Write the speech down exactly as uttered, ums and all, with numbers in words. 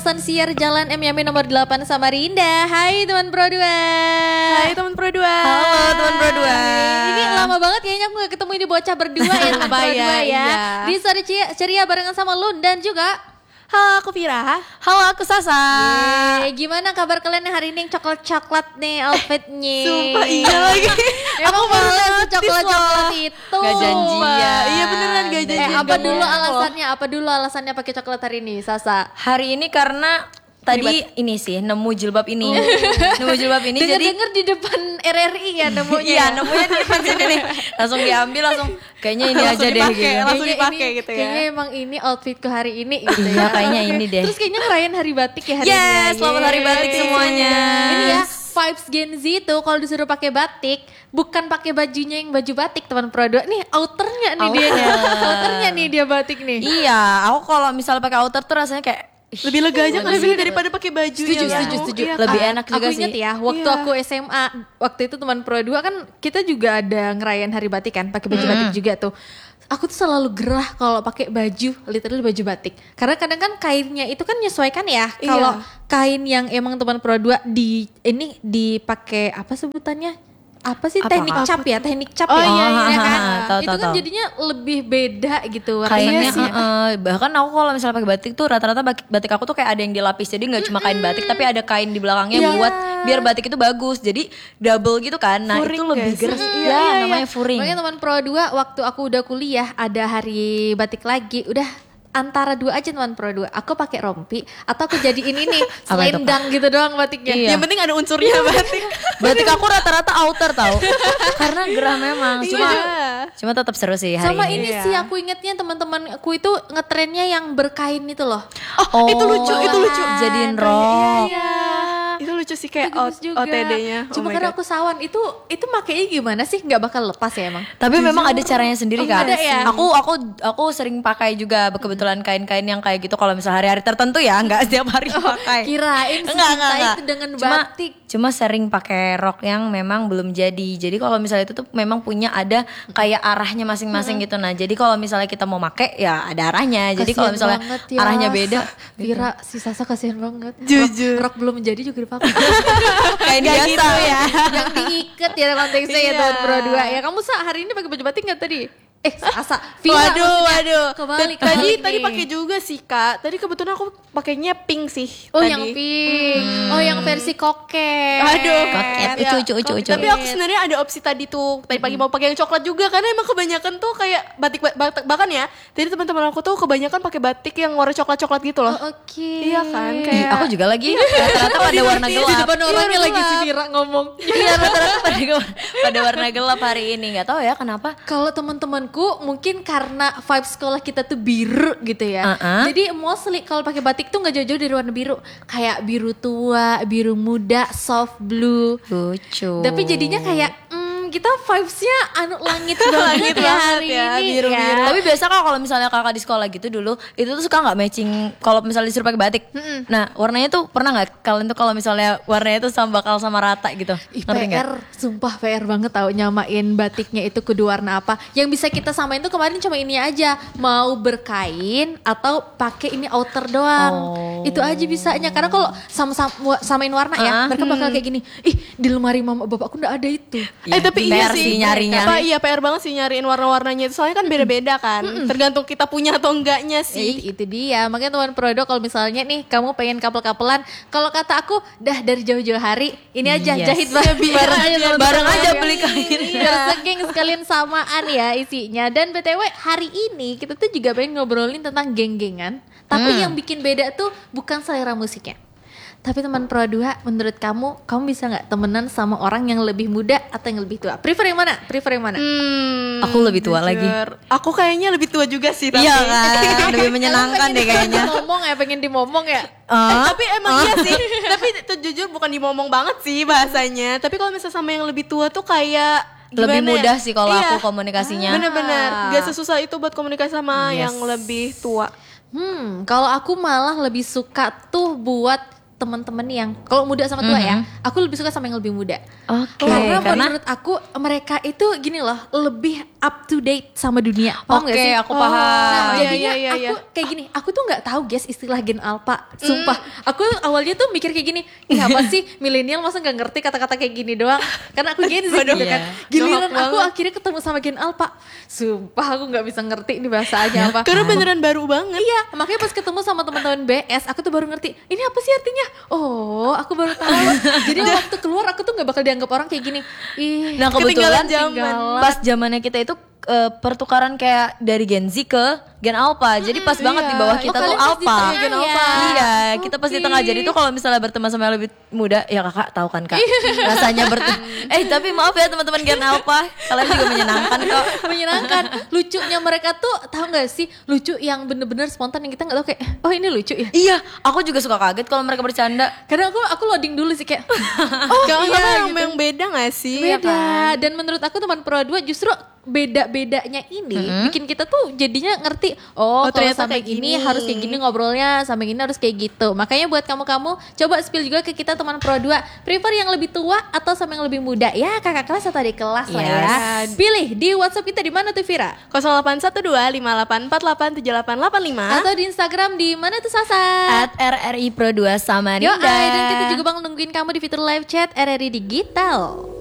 Siar Jalan M Yamin nomor delapan Samarinda. Hai teman Pro dua. Hai teman Pro dua. Halo teman Pro dua. Ini lama banget kayaknya aku gak ketemu ini bocah berdua ya teman Pro dua ya. Iya. Di Sore Ceria barengan sama Lun dan juga Halo, aku Vira. Halo, aku Sasa. Yeay, gimana kabar kalian hari ini yang coklat-coklat nih outfitnya? Sumpah iya lagi. Emang males coklat-coklat itu. Gak janjian. Iya beneran gak janjian. Eh, apa Gak dulu bohong. alasannya? Apa dulu alasannya pakai coklat hari ini, Sasa? Hari ini karena tadi ini sih nemu jilbab ini. Nemu jilbab ini jadi Dengar-dengar di depan R R I ya nemunya. iya, nemunya di depan sini nih. Langsung diambil langsung kayaknya ini aja deh dipakai, gitu. langsung Kayaknya dipakai ini- gitu ya. Kayaknya emang ini outfitku hari ini gitu Iya, ya. kayaknya ini deh. Terus kayaknya ngerayain hari batik ya hari ini. Yes, ya. selamat hari Yeay. batik semuanya. Ini ya vibes Gen Z itu kalau disuruh pakai batik bukan pakai bajunya yang baju batik teman Pro dua. Nih outernya nih dia. Outer. Outernya nih dia batik nih. Iya, aku kalau misalnya pakai outer tuh rasanya kayak ih, Lebih lega aja kan lebih- sih daripada pakai baju. Setuju, yang- setuju, setuju. Iya, Lebih kan? enak juga Aku sih. inget ya, waktu Iya. aku S M A, waktu itu teman Pro dua kan kita juga ada ngerayain hari batik kan, pakai baju batik juga tuh. Aku tuh selalu gerah kalau pakai baju, literally baju batik. Karena kadang kan kainnya itu kan menyesuaikan ya. Iya. Kalau kain yang emang teman Pro dua di ini dipakai apa sebutannya? Apa sih Apa, teknik apa? cap ya, teknik cap Oh, ya, iya, ya iya, kan? iya. Tahu, itu tahu, kan tahu. jadinya lebih beda gitu kayaknya warnanya. eh, bahkan aku kalau misalnya pakai batik tuh rata-rata bak- batik aku tuh kayak ada yang dilapis, jadi nggak cuma kain batik tapi ada kain di belakangnya Iya. buat biar batik itu bagus, jadi double gitu kan. Nah Furing itu lebih nggak sih? geres, Iya, ya iya, namanya furing. Makanya teman Pro dua waktu aku udah kuliah ada hari batik lagi, udah antara dua aja teman Pro dua. Aku pakai rompi atau aku jadiin ini Apa itu, selendang gitu doang batiknya. Iya. Yang penting ada unsurnya batik. Batik aku rata-rata outer tau, karena gerah memang. Cuma Iya. cuma tetap seru sih hari Sama ini. ini Iya. sih aku ingetnya teman-teman aku itu ngetrennya yang berkain itu loh. Oh, itu lucu, itu lucu. Jadiin rok. Iya. Itu lucu sih kayak Itu gemes out- O T D-nya. Oh Cuma my karena God. aku sawan itu itu makainya gimana sih? Nggak bakal lepas ya emang. Tapi memang ada caranya sendiri Oh, kan. ada ya? Aku aku aku sering pakai juga kebetulan kain-kain yang kayak gitu kalau misalnya hari-hari tertentu ya, nggak setiap hari pakai. Kirain Enggak, enggak, secinta enggak. itu dengan Cuma, batik. cuma sering pakai rok yang memang belum jadi. Jadi kalau misalnya itu tuh memang punya ada kayak arahnya masing-masing gitu. Nah, jadi kalau misalnya kita mau pakai ya ada arahnya. Jadi kalau Kasian misalnya banget ya. arahnya beda, Vira si Sasa kasihan banget. Jujur. Rok, rok belum jadi juga dipakai. kayak biasa gitu ya. Yang diikat ya konteksnya ya Iya. teman Pro dua ya. Kamu Sa hari ini pakai baju batik nggak tadi? Eh Asa, Vira Waduh, maksudnya. waduh. Kebalik. Tadi kebalik tadi nih. pakai juga sih Kak. Tadi kebetulan aku pakainya pink sih. Oh tadi. yang pink. Oh yang versi koket. Aduh, Koket. Ya, Ucu, ucu, ucu, ucu. Tapi aku sebenarnya ada opsi tadi tuh. Tadi pagi mau pakai yang coklat juga karena emang kebanyakan tuh kayak batik batik bahkan ya. Jadi teman-teman aku tuh kebanyakan pakai batik yang warna coklat-coklat gitu loh. Oh, oke. Iya kan, Ih, kayak- aku juga lagi rata-rata pada warna Di gelap. depan orangnya Iya, lagi si gelap. Vira ngomong. Iya, rata-rata pada pada warna gelap hari ini. Nggak tahu ya kenapa. Kalau teman-temanku mungkin karena vibe sekolah kita tuh biru gitu ya. Uh-uh. Jadi mostly kalau pakai batik tuh nggak jauh-jauh dari warna biru. Kayak biru tua, biru muda, soft blue. Lucu. Tapi jadinya kayak hmm, kita vibes-nya anu langit banget ya hari ya, ini biru-biru. ya. Tapi biasa kan kalau misalnya kakak di sekolah gitu dulu, itu tuh suka nggak matching kalau misalnya disuruh pakai batik. Nah, warnanya tuh pernah nggak kalian tuh kalau misalnya warnanya tuh sama bakal sama rata gitu? Ih, Ngerti nggak? P R, sumpah P R banget tau nyamain batiknya itu kudu warna apa. Yang bisa kita samain tuh kemarin cuma ini aja, mau berkain atau pakai ini outer doang. Oh. Itu aja bisanya. Karena kalau sama-sama samain warna ya, Ah, mereka bakal kayak gini. Ih, di lemari mama bapakku nggak ada itu. Iya, eh tapi P iya R sih sih nyarinya. Apa, iya P R banget sih nyariin warna-warnanya itu soalnya kan beda-beda kan. Tergantung kita punya atau enggaknya Ya, itu, sih. itu dia. Makanya teman Prodo kalau misalnya nih kamu pengen couple-couplean, kalau kata aku dah dari jauh-jauh hari ini aja Yes. jahit bareng Biar- bareng aja biar teman-teman bareng aja ya. beli kainnya. Biar segeng sekalian samaan ya isinya. Dan B T W hari ini kita tuh juga pengen ngobrolin tentang geng-gengan. Tapi Hmm. yang bikin beda tuh bukan selera musiknya. Tapi teman Pro dua, menurut kamu, kamu bisa nggak temenan sama orang yang lebih muda atau yang lebih tua? Prefer yang mana? Prefer yang mana? Hmm, Aku lebih tua lagi. Aku kayaknya lebih tua juga sih tapi. Iya kan, lebih menyenangkan deh kayaknya. Ngomong ya, pengen dimomong ya. Eh, Ah, tapi emang iya sih. Tapi itu jujur bukan dimomong banget sih bahasanya. Tapi kalau misalnya sama yang lebih tua tuh kayak lebih gimana ya? mudah sih kalau Iya. aku komunikasinya. Bener-bener, Ah. gak sesusah itu buat komunikasi sama Yes. yang lebih tua. Hmm, kalau aku malah lebih suka tuh buat teman-teman yang kalau muda sama tua ya, aku lebih suka sama yang lebih muda. Oke, Karena, karena- menurut aku mereka itu gini loh, lebih up to date sama dunia. Paham Oke, gak sih? aku paham. Nah, Iya, jadinya iya, iya, aku kayak gini, aku tuh nggak tahu guys istilah gen alpha. Sumpah, aku awalnya tuh mikir kayak gini, ini apa sih milenial masa nggak ngerti kata-kata kayak gini doang? Karena aku gen Z gitu Iya. kan. Giliran Nohok aku banget. akhirnya ketemu sama gen alpha. Sumpah aku nggak bisa ngerti ini bahasanya apa. Karena beneran baru banget. Iya, makanya pas ketemu sama teman-teman B S, aku tuh baru ngerti, ini apa sih artinya? Oh, aku baru tahu. Jadi waktu keluar aku tuh nggak bakal dianggap orang kayak gini. Ih, Nah kebetulan Ketinggalan zaman. ketinggalan. pas zamannya kita itu eh, pertukaran kayak dari Gen Z ke Gen Alpha. Jadi pas banget di bawah Oh, kita kalian tuh pas di Alpha. tengah Gen ya? Alpha. Iya, kita pas di Oke. tengah. Jadi tuh kalau misalnya berteman sama yang lebih muda, ya kakak tahu kan kak. Rasanya berteman. Eh tapi maaf ya teman-teman Gen Alpha, kalian juga menyenangkan kok. Menyenangkan. Lucunya mereka tuh tahu nggak sih? Lucu yang bener-bener spontan yang kita nggak tahu kayak, oh ini lucu ya. Iya, aku juga suka kaget kalau mereka bercanda. Kadang aku aku loading dulu sih kayak, Oh iya, iya, yang, gitu. yang beda gak sih? ya beda. kan? Dan menurut aku teman Pro dua justru beda-bedanya ini bikin kita tuh jadinya ngerti, oh, Oh, kalau ternyata sama kayak gini gini. harus kayak gini ngobrolnya, sama gini harus kayak gitu. Makanya buat kamu-kamu coba spill juga ke kita teman Pro dua, prefer yang lebih tua atau sama yang lebih muda ya, kakak kelas atau adik kelas lah ya. Yes. Pilih di WhatsApp kita di mana tuh Vira? nol delapan satu dua lima delapan empat delapan tujuh delapan delapan lima. Atau di Instagram di mana tuh Sasa? At R R I Pro dua Yo, Samarinda. dan kita juga bakal nungguin kamu di fitur live chat R R I Digital.